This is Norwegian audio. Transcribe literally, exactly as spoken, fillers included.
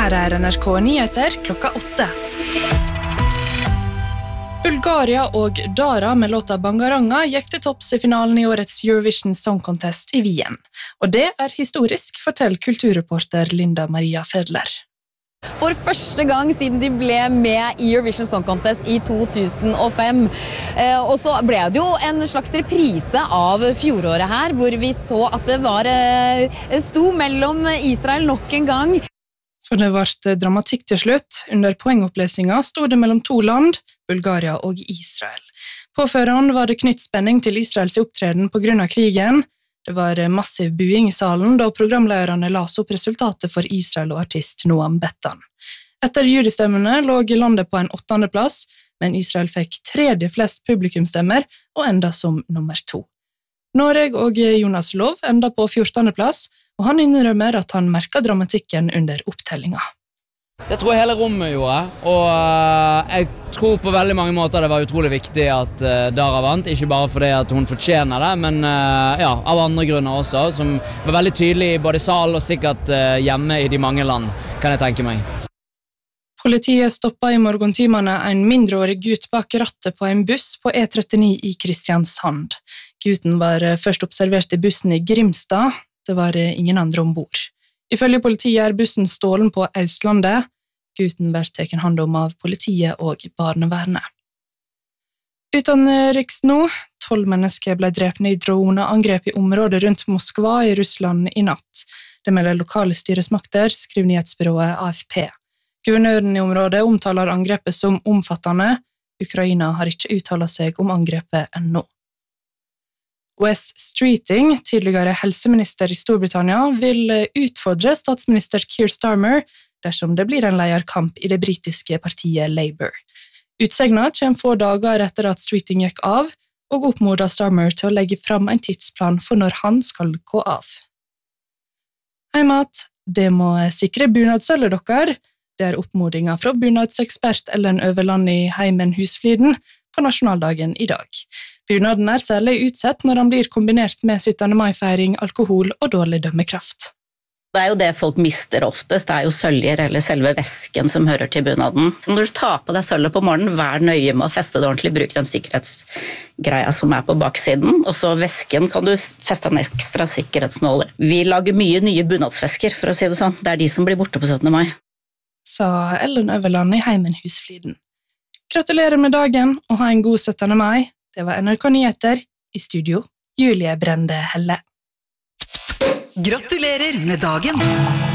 Her er N R K Nyheter klokka åtte. Bulgaria og Dara med låta Bangaranga gikk til topps i finalen i årets Eurovision Song Contest i Wien. Og det er historisk, forteller kulturreporter Linda Maria Fedler. For første gang siden de ble med i Eurovision Song Contest i to tusen og fem. Eh, og så ble det jo en slags reprise av fjoråret her, hvor vi så at det var eh, sto mellom Israel nok en gang. For det ble dramatikk til slutt. Under poengopplesninga sto det mellom to land, Bulgaria og Israel. På forhånd var det knytt spenning til Israels opptreden på grunn av krigen. Det var massiv buing i salen da programlederne las opp resultatet for Israel og artist Noam Bettan. Etter jurystemmene lå landet på en åttende plass, men Israel fikk tredje flest publikumstemmer og enda som nummer to. Noreg og Jonas Lov enda på fjortende plass, og han innrømmer at han merket dramatikken under opptellinga. Det tror jeg hele rommet gjorde, og jeg tror på veldig mange måter det var utrolig viktig at Dara vant, ikke bare fordi at hun fortjener det, men ja, av andre grunner også, som var veldig tydelig i både sal og sikkert hjemme i de mange land, kan jeg tenke meg. Politiet stoppet i morgentimene en mindreårig gutt bak rattet på en buss på E trettini i Kristiansand. Gutten var først observert i bussen i Grimstad, det var ingen andre ombord. Ifølge politiet er bussen stålen på Østlandet. Gutten blir tatt hånd om av politiet og barnevernet. Utenriks nå, tolv mennesker ble drepne i droneangrep i området rundt Moskva i Russland i natt. Det melder lokale styresmakter, skriver nyhetsbyrået A F P. Guvernøren i området omtaler angrepet som omfattende. Ukraina har ikke uttalt seg om angrepet ennå. Wes Streeting, tidligere helseminister i Storbritannia, vil utfordre statsminister Keir Starmer dersom det blir en leierkamp i det britiske partiet Labour. Utsegna kommer få dager etter at Streeting gikk av, og oppmoder Starmer til å legge fram en tidsplan for når han skal gå av. Heimat, det må sikre bunadsølvet dere. Det er oppmodinga fra bunadsekspert Ellen Øverland i Heimen Husfliden på nasjonaldagen i dag. Bunaden er særlig utsett når han blir kombinert med syttende mai-feiring, alkohol og dårlig dømmekraft. Det er jo det folk mister oftest, det er jo søljer eller selve vesken som hører til bunaden. Når du tar på deg sølvet på morgenen, vær nøye med å feste det ordentlig, bruk den sikkerhetsgreia som er på baksiden, og så vesken kan du feste en ekstra sikkerhetsnåle. Vi lager mye nye bunadsvesker, for å si det sånn. Det er de som blir borte på syttende mai. Sa Ellen Øverland i Heimen Husfliden. Gratulerer med dagen, og ha en god syttende mai. Det var N R K Nyheter, i studio, Julie Brende Helle. Gratulerer med dagen!